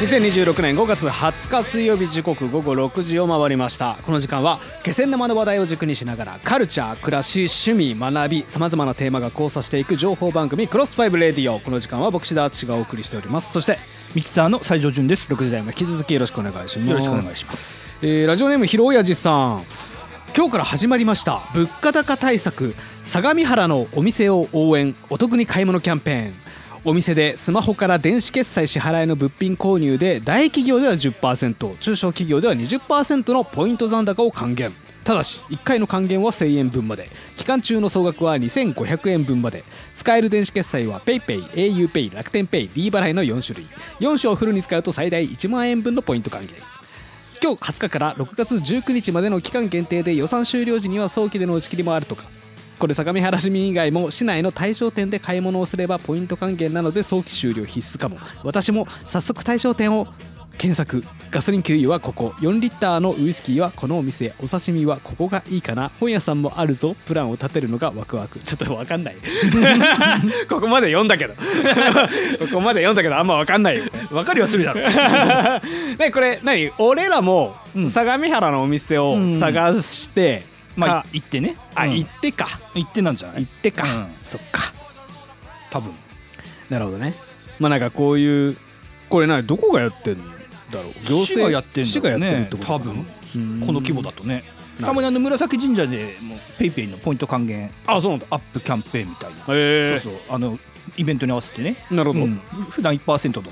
2026年5月20日水曜日、時刻午後6時を回りました。この時間は気仙沼の話題を軸にしながらカルチャー、暮らし、趣味、学び、さまざまなテーマが交差していく情報番組クロスファイブレディオ。この時間は僕志田敦がお送りしております。そしてミキサーの西条潤です。 6時台も引き続きよろしくお願いします。 よろしくお願いします。 ラジオネームひろおやじさん、今日から始まりました物価高対策、相模原のお店を応援お得に買い物キャンペーン。お店でスマホから電子決済支払いの物品購入で大企業では 10%、 中小企業では 20% のポイント残高を還元。ただし1回の還元は1000円分まで、期間中の総額は2500円分まで。使える電子決済は PayPay、auPay、楽天ペイ、D 払いの4種類。4種をフルに使うと最大1万円分のポイント還元。今日20日から6月19日までの期間限定で、予算終了時には早期での打ち切りもあるとか。これ相模原市民以外も市内の対象店で買い物をすればポイント還元なので早期終了必須かも。私も早速対象店を検索。ガソリン給油はここ、4リッターのウイスキーはこのお店、お刺身はここがいいかな、本屋さんもあるぞ、プランを立てるのがワクワク。ちょっと分かんないここまで読んだけどここまで読んだけどあんま分かんないよ。 分かりはするだろね、これ何、俺らも相模原のお店を探して、 まあ行ってね。 行ってか。 行ってなんじゃない？ 行ってか。そっか。 多分。 なるほどね。まあなんかこういうこれどこがやってんだろう。行政市がやってんだろうね。 市がやってんってことかな。 多分この規模だとね。たまに紫神社でもうペイペイのポイント還元そうなんだ、 アップキャンペーンみたいな。 へえ。 そうイベントに合わせてね。 なるほど、 普段 1% の